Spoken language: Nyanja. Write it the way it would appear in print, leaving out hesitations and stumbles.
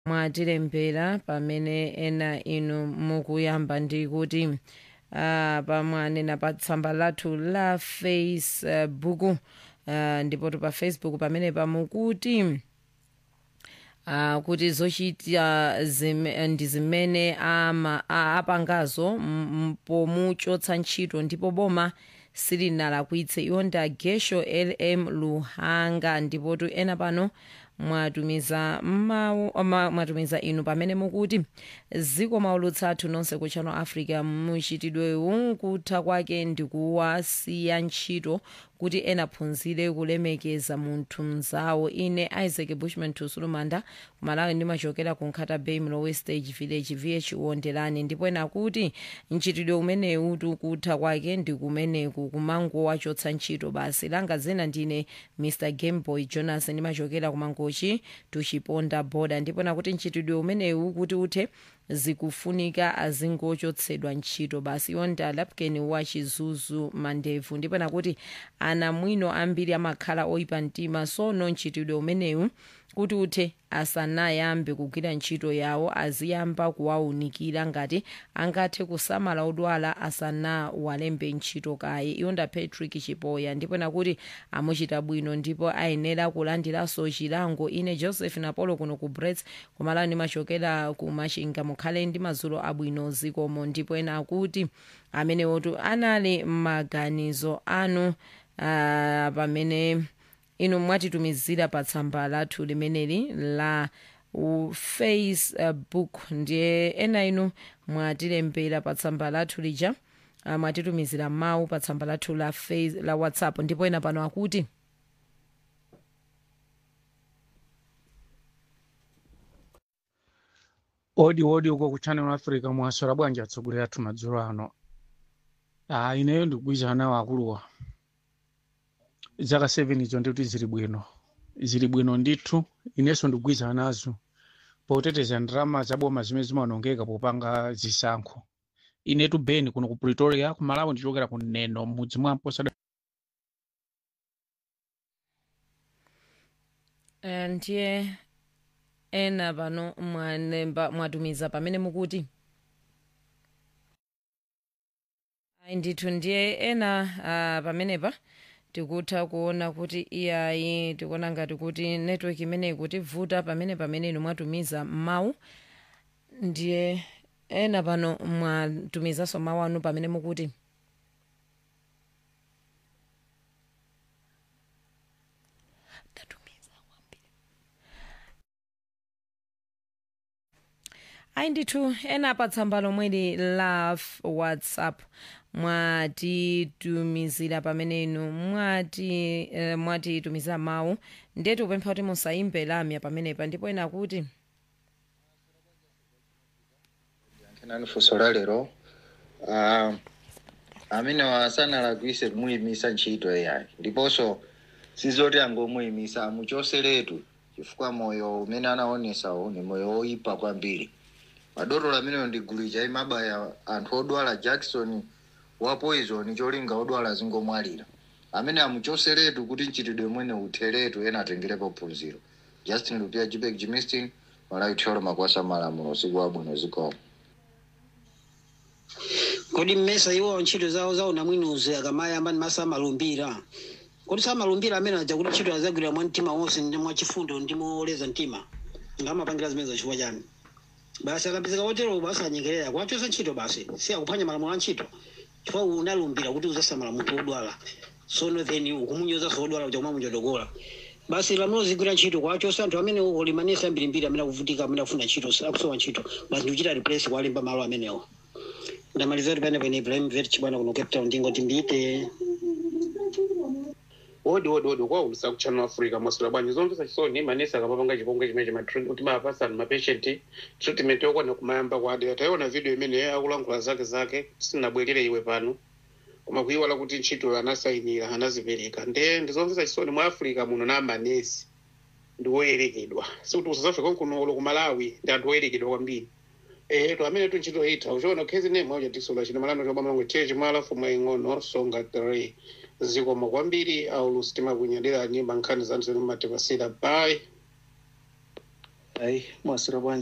mwatilembera pamene ena inu mukuyamba ndi kuti pamwanena pa tsamba lathu la Facebook ndipo pa Facebook pamene pamukuti kuti zochita ndi zimene apangazo pomuchotsa ntchito ndipo boma silinalakwitse. Iwo nda Gesho LM Luhanga ndipotu ena pano mwatumiza mawu mwatumiza inu pamene mukuti zikomo aulutsi athu nonse ku Channel Africa, muchitidwewu kutha kwake ndikuwasiya ntchito kuti ena aphunzire kulemekeza munthu mzawo. Ine Isaac Bushman Tusulumanda kumalawi ndimachokera ku Nkhata Bay Mlowe Stage Village VH Wonderani, ndipo ena kuti mchitidwe umenewu kutha kwake ndikumeneku kumangowachotsa ntchito basi. Langa zina ndine Mr Gameboy Jonas ndimachokera kumangochi tuchiponda border, ndipo nakuti mchitidwe umenewu kuti uthe zikufunika azingochotsedwa ntchito basi. Yonda Lapken wa Chizuzu Mandevu, ndipo nakuti ana mwino ambiri amakhala oyipa mtima, sono mchitidwe umenewu kuti uthe asanayambe kugwira ntchito yawo aziyamba kuwaunikira ngati angathe kusamala odwala asanawalembe ntchito kaye. Yonda Patrick Chipoya, ndipo nakuti amuchita bwino ndipo ayenera kulandiranso chilango. Ine Joseph Napolo kuno ku Brits kumalawi ndimachokera ku Machinga, mukhale ndi madzulo abwino zikomo. Ndipo ena akuti amene wotu anali maganizo anu pamene inu mwatitumizira pa tsamba lathu limeneli la Facebook. Ndiye ena inu mwatilembera pa tsamba lathu lija mwatitumizira mawu pa tsamba lathu la WhatsApp, ndipo ena pano akuti odi uko ku Channel Africa mwasora bwanja atsogolera athu madzulo ano. Ineyo ndikugwirizana nawo akuluwa. Zaka 7 izo ndikuti zili bwino ndithu. Inenso ndikugwirizana nazo poteteza ndalama zaboma zimene zimaonongeka popanga zisankho. Inetu Beni kuno ku Pretoria ku Malawi ndichokera ku Neno mudzi mwa Mposada. ndiye ena pano mwatumiza pamene mukuti ndithu ndiye ena pamenepa tikutha kuona kuti iyayi tikuona ngati kuti network imeneyi kuti vuta pamene inu mwatumiza mawu. Ndiye ena pano mwatumizanso mawu anu pamene mukuti ayi ndithu ena pa tsamba lomweli la WhatsApp mwatitumizira pamene inu mwatitumizira mawu, ndiye tikupempha kuti musayimbe lamya pamenepa. Ndipo ena kuti kenani fusola lero amene wasanalagwise kumuyimisa ntchito yayi, ndiponso sizoti angomuyimisa amuchoseretu chifukwa moyo umene anaonesawo ni moyo oyipa kwambiri. Madotolo amene ndigulija imabaya anthu odwala Jackson wa poison cholinga odwala zingomwalira. Amene amuchoseretu kuti mchitidwe mwene utheretu ena atengerepo phunziro. Justin Lupia Jibek Jimistin Malawi Tholo Makwasa Malamulo siku wabwino zikomo. Kodi mmesa iwo ntchito zawo na mwinuze akamayamba masamalumbira. Kodi samalumbira amene aja kuti ntchito azagwira mwa mtima wonse ndi mwa chifundo ndi moleza mtima. Ngamapangira zimene chifukwa chani. Basi akapezeka hotelo basi anyekerera kwachosa ntchito basi si akuphwanya malamulo a ntchito chifukwa unalumbira kuti uzasamala munthu odwala, sono then ukumunyoza odwala uja kumamunyodogola. Basi lamulo zigwira ntchito kwachosa anthu amene ulimanisa mbirimbiri amene akuvutika amene akufuna ntchito akusowa ntchito basi ndikuchita replace kwalemba malo amenewo. Ndamaliza kuti pene Ibrahim Verch bwana kuno Cape Town ndingo timbite. Odi kwa ulusa ku Channel Africa mwasula bwanja zomvesa chisoni manesa akapapanga chipongwe chimene kuti mapasani mapatient treatment yokwana kumayamba kwade. Taiona video imene akulankhula zake sinabwerere iwe pano koma kuyiwala kuti ntchito anasayinira anazipereka. Ndizomvesa chisoni mu Africa muno na manesi ndi woyerekedwa sikuti South Africa kuno ku Malawi ndi anthu woyerekedwa kwambiri. To amene tu ntchito ita uchiona khezi name waja tisola chino malano chobama ngwe chimala fuma ing'ono songa 3 zikomo kwambiri au lusitima kunyadira nyimba nkhani za ntino matepasira. Bye. ayi mwasira bwanji